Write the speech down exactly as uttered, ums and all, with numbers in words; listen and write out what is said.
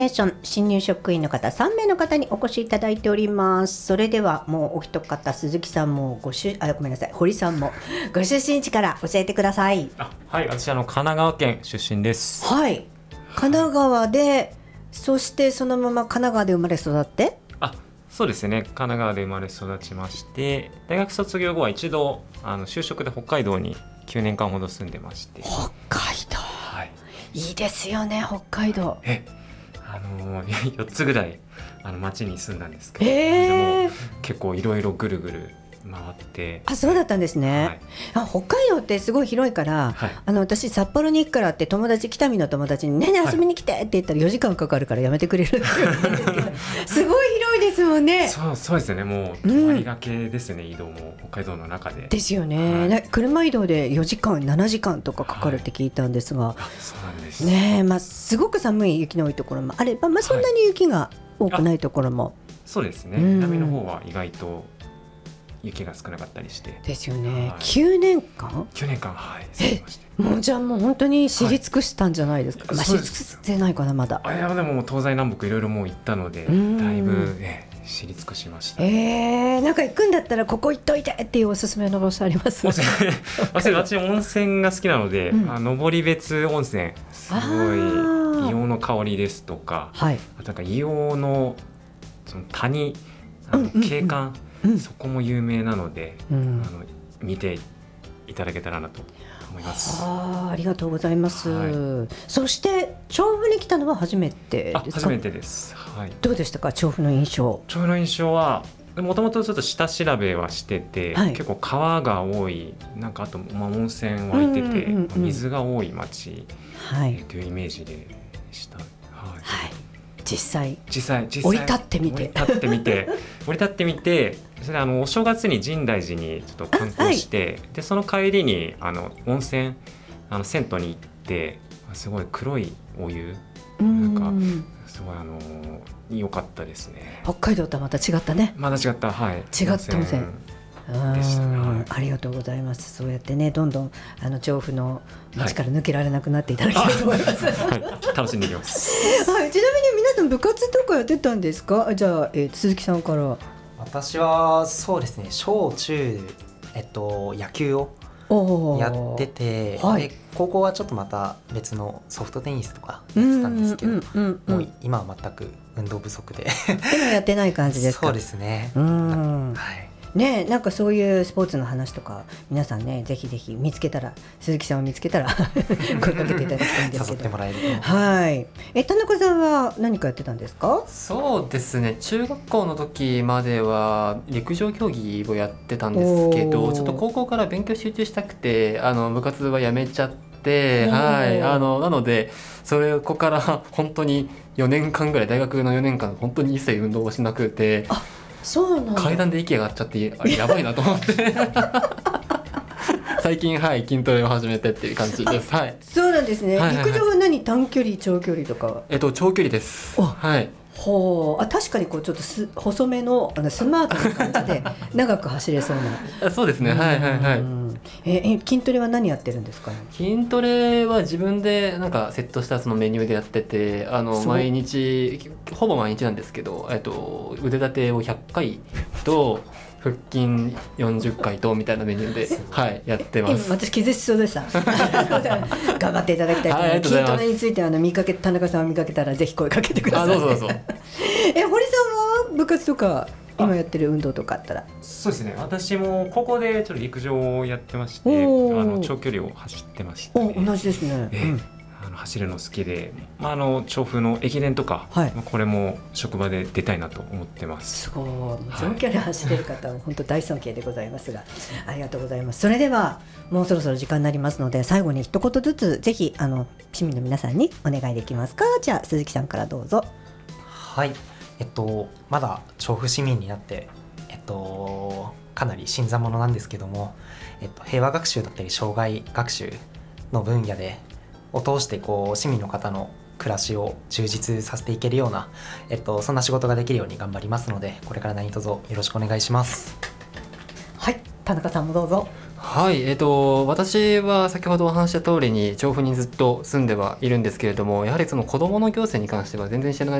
新入職員の方さんめいの方にお越しいただいております。それではもうお一方、鈴木さんもごしゅあごめんなさい堀さんもご出身地から教えてください。 あはい、私あの神奈川県出身です。 はい、神奈川で、そしてそのまま神奈川で生まれ育って。 あそうですね、神奈川で生まれ育ちまして、大学卒業後は一度あの就職で北海道にきゅうねんかんほど住んでまして。 北海道、はい、いいですよね北海道。 えあのー、よっつぐらいあの町に住んだんですけど、 えー、 でも結構いろいろぐるぐる回って。 あそうだったんですね、はい、あ北海道ってすごい広いから、はい、あの私札幌に行くからって友達北見の友達にねえねえ遊びに来てって言ったらよじかんかかるからやめてくれるって言われたんですけどすごい広いですもんね。 そうそうですね、もう泊まりがけですね、うん、移動も北海道の中でですよね、はい、車移動でよじかんななじかんとかかかるって聞いたんですが、はい、 あそうなんですね、まあ、すごく寒い雪の多いところもあれば、まあ、そんなに雪が多くないところも、はい、 そうですね、南の方は意外と雪が少なかったりしてですよね、はい、きゅうねんかんきゅうねんかん、はい、過ごしまして。 もうじゃあもう本当に知り尽くしたんじゃないですか、はい、まあ、知り尽くしてないかなまだ。 あいやでも東西南北いろいろもう行ったのでだいぶ、ね、知り尽くしました。 えー、なんか行くんだったらここ行っといてっていうおすすめの場所あります？ 私温泉が好きなので、うん、あ登別温泉すごい硫黄の香りですとか、はい、あとなんか硫黄のその谷あの景観、うんうん、そこも有名なので、うん、あの見ていただけたらなと思います。 あ, ありがとうございます、はい、そして調布に来たのは初めてですか？ 初めてです、はい、 どうでしたか調布の印象？ 調布の印象はもともとちょっと下調べはしてて、はい、結構川が多い、なんかあと、まあ、温泉湧いてて、うんうんうん、水が多い町、はい、というイメージでした、はいはい、実際実際実際降り立ってみて降り立ってみて降り立ってみてそれあのお正月に深大寺にちょっと観光して、はい、でその帰りにあの温泉あの銭湯に行ってすごい黒いお湯なんかすごいあの良かったですね。 北海道とはまた違ったね。 まだ違った、はい、 違った温泉でした、はい、ありがとうございます。そうやってねどんどんあの調布の街から抜けられなくなっていただきたいと思います、 はい、楽しんでいきます、 はい、ちなみに皆さん部活とかやってたんですか？じゃあ、えー、鈴木さんから。 私はそうですね小中、えっと、野球をやってて、はい、で高校はちょっとまた別のソフトテニスとかやってたんですけど、うんうんうん、もう今は全く運動不足で今やってない感じですか？ そうですね、 うん、はいね、なんかそういうスポーツの話とか皆さんねぜひぜひ見つけたら鈴木さんを見つけたら声かけていただきたいんですけど誘ってもらえると。 はい、え田中さんは何かやってたんですか？ そうですね、中学校の時までは陸上競技をやってたんですけど、ちょっと高校から勉強集中したくてあの部活はやめちゃって、はい、あのなのでそれここから本当によねんかんぐらい大学のよねんかん本当に一切運動をしなくて、 あそうなんだ、 階段で息が上がっちゃってあれやばいなと思って最近、はい、筋トレを始めてっていう感じです、はい、 そうなんですね、はいはいはい、陸上は何短距離長距離とか？ えっと長距離です、はい、 ほうあ確かにこうちょっとす細め の, あのスマートな感じで長く走れそうなそうですね、はいはいはい、 え筋トレは何やってるんですか？ 筋トレは自分でなんかセットしたそのメニューでやってて、あの毎日ほぼ毎日なんですけど、えっと、腕立てをひゃっかいと腹筋よんじゅっかいとみたいなメニューで、はい、やってます。 私気絶しそうでした頑張っていただきたいと思います、はい、筋トレについてあの見かけ田中さんを見かけたらぜひ声かけてください。 あどうぞどうぞえ堀さんは部活とか今やってる運動とかあったら？ そうですね、私もここでちょっと陸上をやってましてあの長距離を走ってまして、ね、 お同じですね、 えーうん、あの走るの好きで、まあ、あの調布の駅伝とか、はい、まあ、これも職場で出たいなと思ってます。 すごい長距離走れる方は本当大尊敬でございますがありがとうございます。それではもうそろそろ時間になりますので最後に一言ずつぜひあの市民の皆さんにお願いできますか？じゃあ鈴木さんからどうぞ。 はい、えっと、まだ調布市民になって、えっと、かなり新参者なんですけども、えっと、平和学習だったり障害学習の分野でを通してこう市民の方の暮らしを充実させていけるような、えっと、そんな仕事ができるように頑張りますのでこれから何卒よろしくお願いします。 はい、田中さんもどうぞ。 はい、えーと、私は先ほどお話した通りに調布にずっと住んではいるんですけれども、やはりその子どもの行政に関しては全然知らない